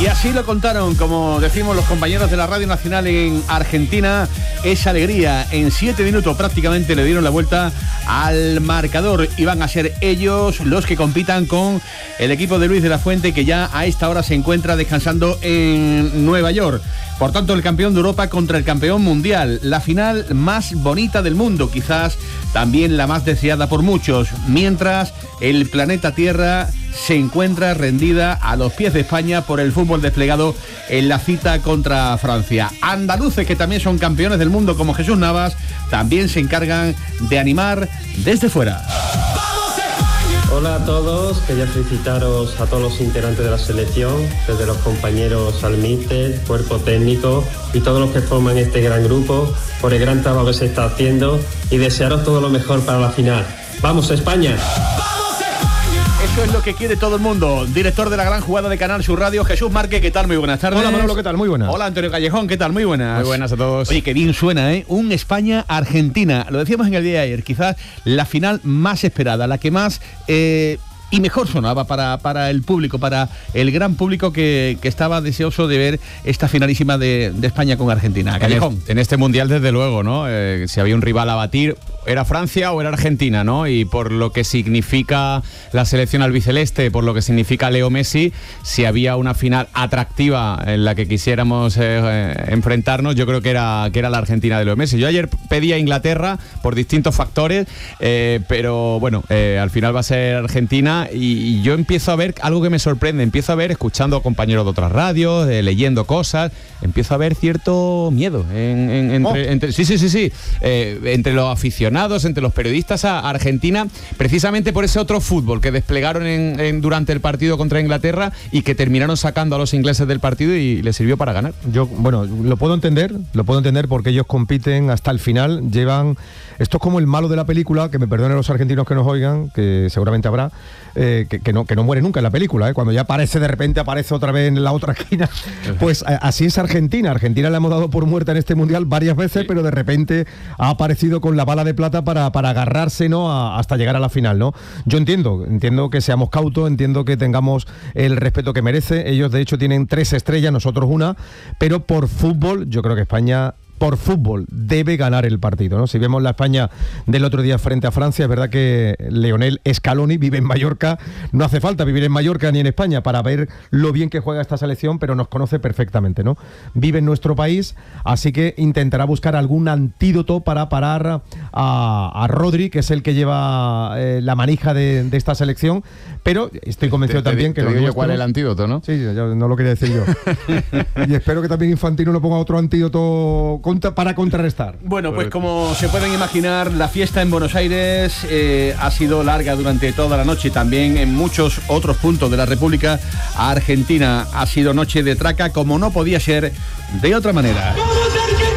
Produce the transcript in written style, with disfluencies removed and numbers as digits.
Y así lo contaron, como decimos los compañeros de la Radio Nacional en Argentina, esa alegría. En 7 minutos prácticamente le dieron la vuelta al marcador y van a ser ellos los que compitan con el equipo de Luis de la Fuente, que ya a esta hora se encuentra descansando en Nueva York. Por tanto, el campeón de Europa contra el campeón mundial, la final más bonita del mundo, quizás también la más deseada por muchos, mientras el planeta Tierra se encuentra rendida a los pies de España por el fútbol desplegado en la cita contra Francia. Andaluces, que también son campeones del mundo, como Jesús Navas, también se encargan de animar desde fuera. Hola a todos, quería felicitaros a todos los integrantes de la selección, desde los compañeros al míster, cuerpo técnico y todos los que forman este gran grupo, por el gran trabajo que se está haciendo y desearos todo lo mejor para la final. ¡Vamos España! Eso es lo que quiere todo el mundo. Director de la gran jugada de Canal Sur Radio, Jesús Márquez, ¿qué tal? Muy buenas tardes. Hola Manolo, ¿qué tal? Muy buenas. Hola Antonio Callejón, ¿qué tal? Muy buenas. Muy buenas a todos. Oye, qué bien suena, ¿eh? Un España-Argentina. Lo decíamos en el día de ayer, quizás la final más esperada, la que más... y mejor sonaba para el público, para el gran público que estaba deseoso de ver esta finalísima de España con Argentina. Callejón. En este Mundial, desde luego, ¿no? Si había un rival a batir, ¿era Francia o era Argentina, no? Y por lo que significa la selección albiceleste, por lo que significa Leo Messi, si había una final atractiva en la que quisiéramos enfrentarnos, yo creo que era la Argentina de Leo Messi. Yo ayer pedí a Inglaterra por distintos factores, pero bueno, al final va a ser Argentina. Y yo empiezo a ver algo que me sorprende, empiezo a ver, escuchando a compañeros de otras radios, leyendo cosas, empiezo a ver cierto miedo entre los aficionados, entre los periodistas a Argentina, precisamente por ese otro fútbol que desplegaron durante el partido contra Inglaterra y que terminaron sacando a los ingleses del partido y les sirvió para ganar. Yo, bueno, lo puedo entender porque ellos compiten hasta el final, esto es como el malo de la película, que me perdonen los argentinos que nos oigan, que seguramente habrá, que no muere nunca en la película, cuando ya aparece, de repente aparece otra vez en la otra esquina. Pues así es Argentina. Argentina le hemos dado por muerta en este mundial varias veces, pero de repente ha aparecido con la bala de plata para agarrarse, ¿no? hasta llegar a la final, ¿no? Yo entiendo que seamos cautos, entiendo que tengamos el respeto que merece. Ellos de hecho tienen 3 estrellas, nosotros una, pero por fútbol yo creo que España por fútbol debe ganar el partido, ¿no? Si vemos la España del otro día frente a Francia, es verdad que Lionel Scaloni vive en Mallorca, no hace falta vivir en Mallorca ni en España para ver lo bien que juega esta selección, pero nos conoce perfectamente, ¿no? Vive en nuestro país, así que intentará buscar algún antídoto para parar a Rodri, que es el que lleva la manija de esta selección, pero estoy convencido también que... Te digo yo cuál es el antídoto, ¿no? Sí, yo no lo quería decir yo. Y espero que también Infantino no ponga otro antídoto para contrarrestar. Bueno, pues como se pueden imaginar, la fiesta en Buenos Aires ha sido larga durante toda la noche. También en muchos otros puntos de la República Argentina ha sido noche de traca, como no podía ser de otra manera.